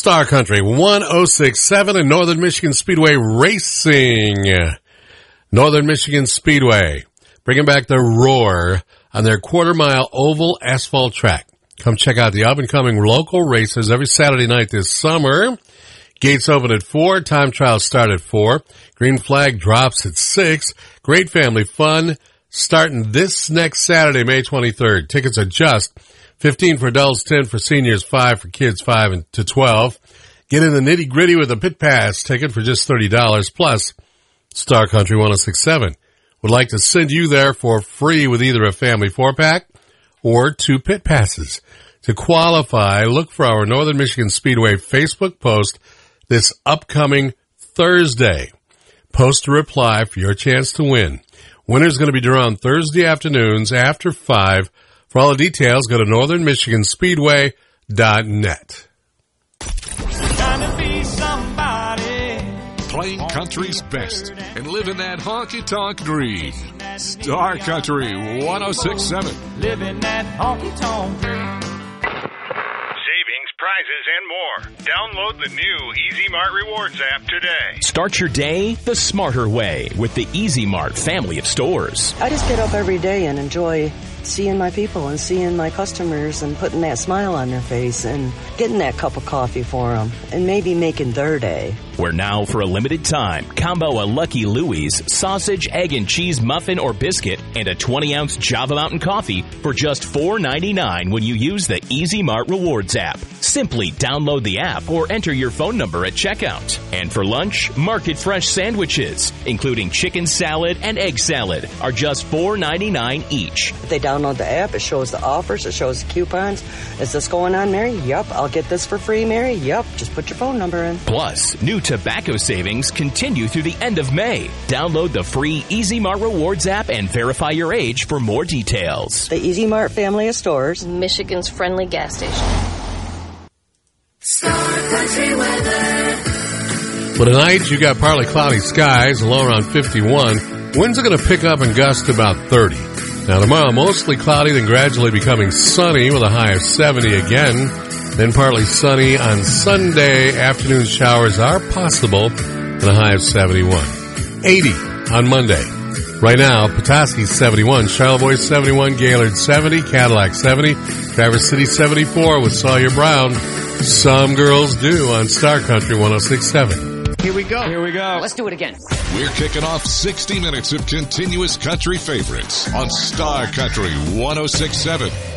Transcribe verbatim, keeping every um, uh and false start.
Star Country one oh six point seven and Northern Michigan Speedway Racing. Northern Michigan Speedway bringing back the roar on their quarter-mile oval asphalt track. Come check out the up-and-coming local races every Saturday night this summer. Gates open at four. Time trials start at four. Green flag drops at six. Great family fun starting this next Saturday, May twenty-third. Tickets are just fifteen for adults, ten for seniors, five for kids five to twelve. Get in the nitty-gritty with a Pit Pass ticket for just thirty dollars. Plus, Star Country one oh six point seven would like to send you there for free with either a family four-pack or two Pit Passes. To qualify, look for our Northern Michigan Speedway Facebook post this upcoming Thursday. Post a reply for your chance to win. Winner's going to be drawn Thursday afternoons after five. For all the details, go to northern michigan speedway dot net. Playing country's best and living that honky-tonk dream. Star Country one oh six point seven. Living that honky-tonk dream. Savings, prizes, and more. Download the new Easy Mart Rewards app today. Start your day the smarter way with the Easy Mart family of stores. I just get up every day and enjoy seeing my people and seeing my customers and putting that smile on their face and getting that cup of coffee for them and maybe making their day. Where now, for a limited time, combo a Lucky Louie's sausage, egg, and cheese muffin or biscuit and a twenty-ounce Java Mountain coffee for just four ninety-nine when you use the Easy Mart Rewards app. Simply download the app or enter your phone number at checkout. And for lunch, Market Fresh sandwiches, including chicken salad and egg salad, are just four ninety-nine each. If they download the app, it shows the offers, it shows the coupons. Is this going on, Mary? Yep. I'll get this for free, Mary? Yep. Just put your phone number in. Plus, new tobacco savings continue through the end of May. Download the free Easy Mart Rewards app and verify your age for more details. The Easy Mart family of stores. Michigan's friendly gas station. Star Country weather. For tonight, you got partly cloudy skies, low around fifty-one. Winds are going to pick up and gust about thirty. Now tomorrow, mostly cloudy, then gradually becoming sunny with a high of seventy again. Then partly sunny on Sunday. Afternoon showers are possible and a high of seventy-one. eighty on Monday. Right now, Petoskey seventy-one, Charlevoix seventy-one, Gaylord seventy, Cadillac seventy, Traverse City seventy-four with Sawyer Brown. Some girls do on Star Country one oh six point seven. Here we go. Here we go. Let's do it again. We're kicking off sixty minutes of continuous country favorites on Star Country one oh six point seven.